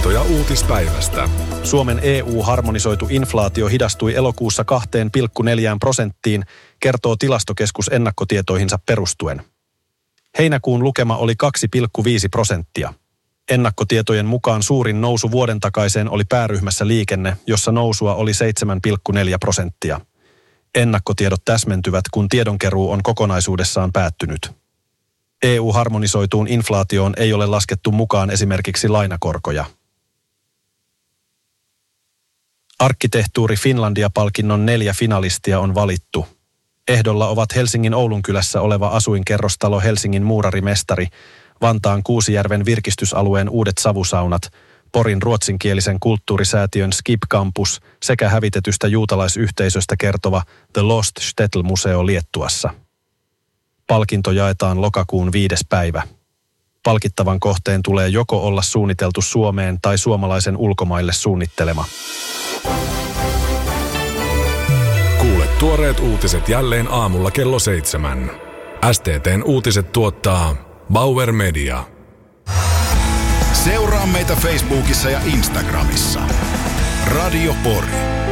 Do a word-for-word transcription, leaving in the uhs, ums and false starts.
Palkintoja uutispäivästä. Suomen E U-harmonisoitu inflaatio hidastui elokuussa kaksi pilkku neljä prosenttiin, kertoo Tilastokeskus ennakkotietoihinsa perustuen. Heinäkuun lukema oli kaksi pilkku viisi prosenttia. Ennakkotietojen mukaan suurin nousu vuoden takaiseen oli pääryhmässä liikenne, jossa nousua oli seitsemän pilkku neljä prosenttia. Ennakkotiedot täsmentyvät, kun tiedonkeruu on kokonaisuudessaan päättynyt. E U-harmonisoituun inflaatioon ei ole laskettu mukaan esimerkiksi lainakorkoja. Arkkitehtuuri Finlandia-palkinnon neljä finalistia on valittu. Ehdolla ovat Helsingin Oulunkylässä oleva asuinkerrostalo Helsingin muurarimestari, Vantaan Kuusijärven virkistysalueen uudet savusaunat, Porin ruotsinkielisen kulttuurisäätiön Skip Campus sekä hävitetystä juutalaisyhteisöstä kertova The Lost Shtetl-museo Liettuassa. Palkinto jaetaan lokakuun viides päivä. Palkittavan kohteen tulee joko olla suunniteltu Suomeen tai suomalaisen ulkomaille suunnittelema. Kuule tuoreet uutiset jälleen aamulla kello seitsemän. S T T:n uutiset tuottaa Bauer Media. Seuraa meitä Facebookissa ja Instagramissa. Radio Pori.